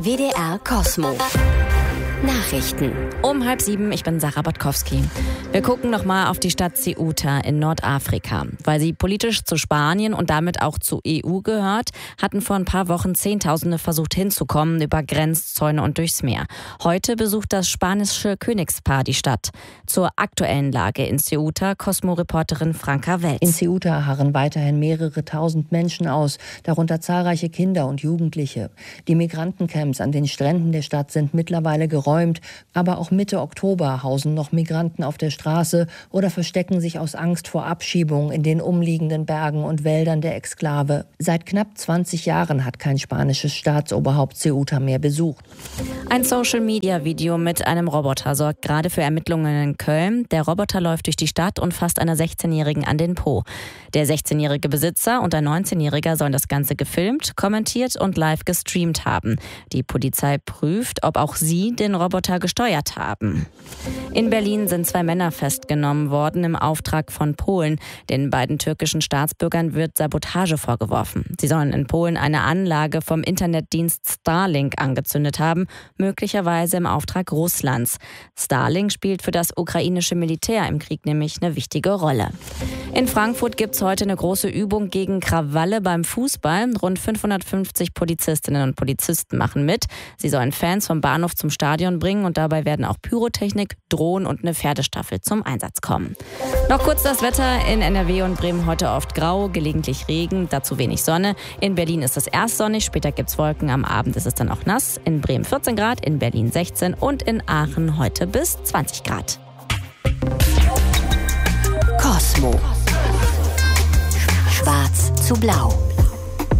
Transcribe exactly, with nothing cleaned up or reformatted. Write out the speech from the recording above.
W D R Cosmo. Nachrichten. Um halb sieben, ich bin Sarah Botkowski. Wir gucken nochmal auf die Stadt Ceuta in Nordafrika. Weil sie politisch zu Spanien und damit auch zur E U gehört, hatten vor ein paar Wochen Zehntausende versucht hinzukommen über Grenzzäune und durchs Meer. Heute besucht das spanische Königspaar die Stadt. Zur aktuellen Lage in Ceuta, Cosmo-Reporterin Franka Welz. In Ceuta harren weiterhin mehrere tausend Menschen aus, darunter zahlreiche Kinder und Jugendliche. Die Migrantencamps an den Stränden der Stadt sind mittlerweile geräumt. Aber auch Mitte Oktober hausen noch Migranten auf der Straße oder verstecken sich aus Angst vor Abschiebung in den umliegenden Bergen und Wäldern der Exklave. Seit knapp zwanzig Jahren hat kein spanisches Staatsoberhaupt Ceuta mehr besucht. Ein Social-Media-Video mit einem Roboter sorgt gerade für Ermittlungen in Köln. Der Roboter läuft durch die Stadt und fasst einer sechzehnjährigen an den Po. Der sechzehnjährige Besitzer und ein neunzehnjähriger sollen das Ganze gefilmt, kommentiert und live gestreamt haben. Die Polizei prüft, ob auch sie den Roboter gesteuert haben. In Berlin sind zwei Männer festgenommen worden im Auftrag von Polen. Den beiden türkischen Staatsbürgern wird Sabotage vorgeworfen. Sie sollen in Polen eine Anlage vom Internetdienst Starlink angezündet haben, möglicherweise im Auftrag Russlands. Starlink spielt für das ukrainische Militär im Krieg nämlich eine wichtige Rolle. In Frankfurt gibt es heute eine große Übung gegen Krawalle beim Fußball. Rund fünfhundertfünfzig Polizistinnen und Polizisten machen mit. Sie sollen Fans vom Bahnhof zum Stadion bringen und dabei werden auch Pyrotechnik, Drohnen und eine Pferdestaffel zum Einsatz kommen. Noch kurz das Wetter. In N R W und Bremen heute oft grau, gelegentlich Regen, dazu wenig Sonne. In Berlin ist es erst sonnig, später gibt es Wolken, am Abend ist es dann auch nass. In Bremen vierzehn Grad, in Berlin sechzehn und in Aachen heute bis zwanzig Grad. Cosmo. Schwarz zu blau.